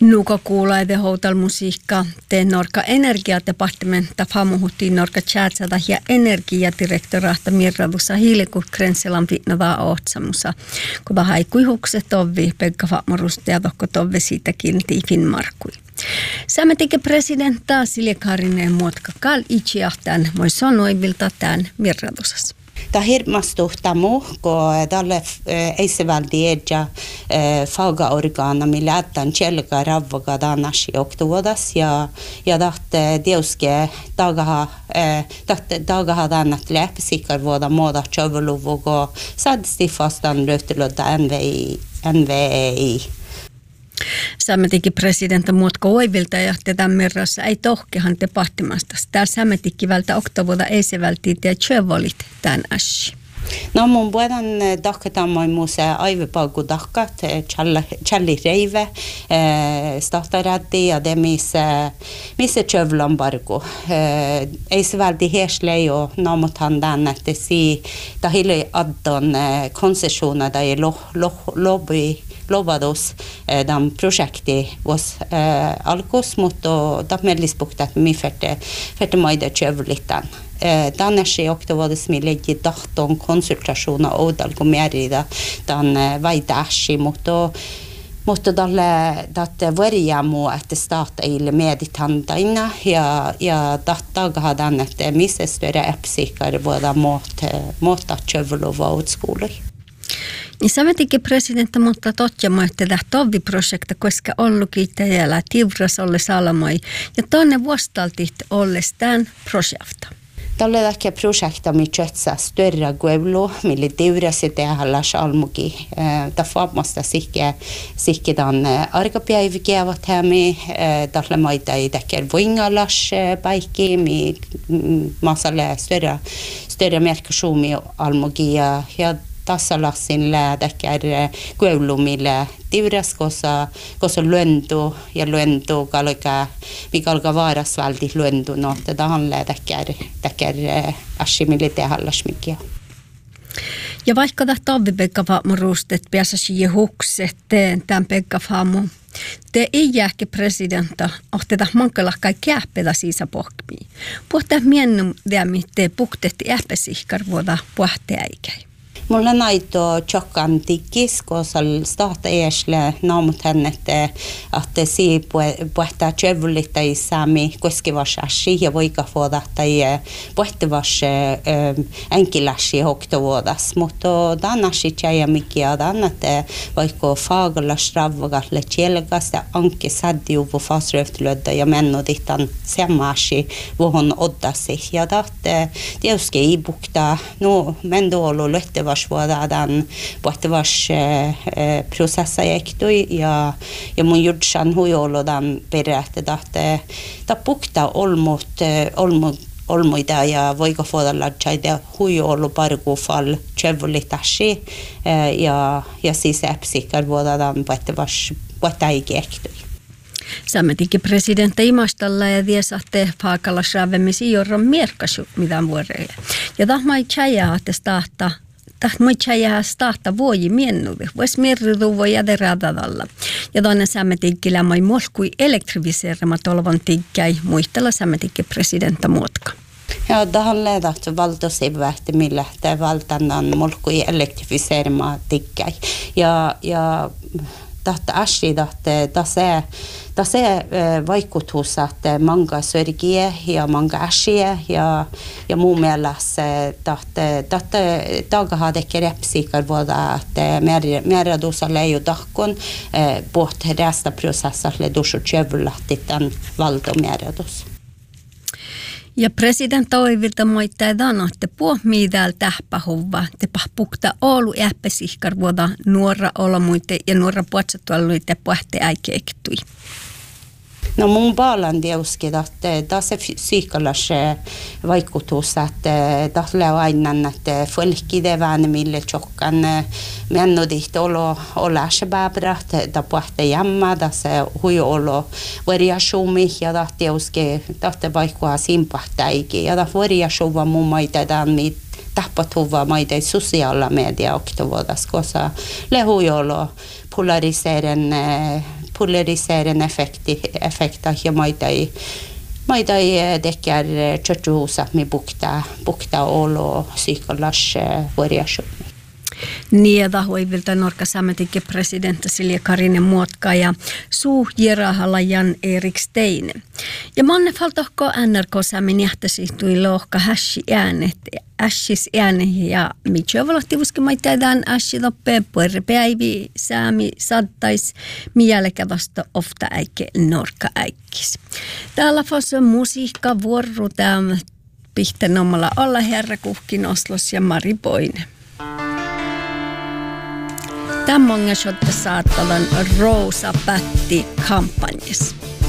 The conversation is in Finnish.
Nuka kuulaide houtalmusiikka te Norka energiadepartementa famuhuttiin Norka tjäätsältä ja energiadirektorahta mirradussa hiilikukrensselan viitnavaa ootsamussa. Kun vähän kuihukset tovi, Pekka Fatmarusta ja tokko tovi siitäkin Finnmarkui. Sämetikin presidentta Silja Karinen muotka kal itseähtään moi sanoivilta tämän mirradusassa. Ta hirmastuhtamu, kun tälle eisivaldi edja fagaorgana, millä ättän tjelka ravvaga danasi oktuodas ja tahte deuske tagaha dannat läpsikar vuoda moda tjövluvugo sadsti fastan löytylötä NVI. Sämetikin presidentti muotka oivilta ja tätä mirrassa ei tohkehan te pahtimasta. Täällä sämetikin vältä oktovuoda ei se vältii te tjövolit tämän ässi. No mun vuodan tahketamoin muuse aivipaukku tahkat, challi reive, stahtaraddi ja det missä tjövlan bargu. Ei se välti heslei och namothan den että si tahille addon koncessiona da i lovados de projekti vos alkos mutta da mellispuktat mi ferte maida tjövlitan. Danesi oktovuodessa mi leggi tahton konsultasjoner og dalgomerida dan vaidashi mutta dalle varjamu että starta ille meditantaina ja dattaga dan että missä större appsikar voida måta tjövlova utskoler. Sämetikin presidentti mutta totjamaan, että tämä tovi-projekta, koska ollukin täällä Tivras olle salamoi ja tonne vuostaltit olles tämän projekta. Tällä hetkellä projekta mi tjötsä större guevlo, mille Tivras ja tehallas almuki. Ta faamasta sikke dan arkapäivikävät hämi, tällä maita ei teker voingalas paikki, mi masalle större merkasuumi almuki ja tassalassin lähdäkär kueulumille Tivras, koska luento mikä alkaa vaarasvalti luento, no tähän lähdäkär asimille tehallas mikä. Ja vaikka tämä Pekka Fatmaruustet pääsäsi hukset tämän Pekka Famu, te ei jääkä presidentta, ohteta mankalahkai kääppeda siisa pohkmiin. Puhtaa miennum te puktetti ähpäsihkar vuoda puhteäikäi. Mulla naito tjokkan tikkis, koska starta eesle naamut henne, että si puhtaa tjövullit tai saami koskevas asia ja voika vuoda tai puhtavas enkiläsi hoktovuodas. Mutta danasi tjäjä mikä dan, että vaikka fagalas ravvagalle tjelgasta anke saddiuvu fasröftylödda ja mennodittan semmaasi vuohon oddasi. Ja tahte tietysti ei bukta, no mendoolu löhtevas vuodadan puhtavas prosessa ektui ja mun judsan huijolodan periaatteet, että pukta olmuita ja voiko vuodalla tjaida huijolu parku fall tjövulitasi ja siis äpsikar vuodadan puhtavas puhtaiki ektui. Sämmetikin presidentti imastalla ja viesahte paikalla saavemisi jorron mierkasu mitään vuoreja. Ja tahmai tjäjää, että tahta voi miennuvi, vois mirridu voi jäteradadalla. Ja tuonne sämmetikin lämmöi molkui elektriviseerama tolvan tikkäi, muistella sämmetikin presidentta muotka. Ja tähän lähdät valtosivähti, millä tämä valtannan molkui elektriviseerama tikkäi. Ja tahta asia, se vaikutus, että manga sörgiä ja manga asia ja muun mielestä tahta tekee repsikar vuoda, että määrädusa leijo tahkon puht restä prosessalle dusu tjövlahti tämän valtomäärädus. Ja presidentti oivilta moittaa dana, että puhmii täällä tähpähuvaa, te pahpukta olu ähpäsihkar vuoda nuora olomuite ja nuora puotsatualuite puhte äikeektui. No mun paalan tietysti, että se psyykallas vaikutus, että tällä aina, että folkidevään mille tjokkan mennodit olla asebabra, että puhte jämmä, se huijolo variasjomi ja tietysti vaikka simpahtäikin ja variasjova mun maita tämän tapahtuva maita sosiaalilla media oktovuodas, koska lehuijolo polariseeren polariserende effekter ja maita ei tekee tjotjuusami bukta olo psykolas variationer. Nieda hoivilta Norka Sametinkin presidentti Silja Karinen Muotka ja suu Jerahalajan Erik Steine. Ja manne faltohko NRK Samin jähtäsi tui lohka ässis äänet ja mitkä valahtivuske maitaidaan ässi loppeen päivi Sami sattais mieläkä vasta ofta äike Norka äikkis. Täällä fossa musiikka vuorru tämän pihten omalla olla herra Kuhkin Oslos ja Mari Boine. Tämän monga shotta saattavan Rosa Patti kampanjassa.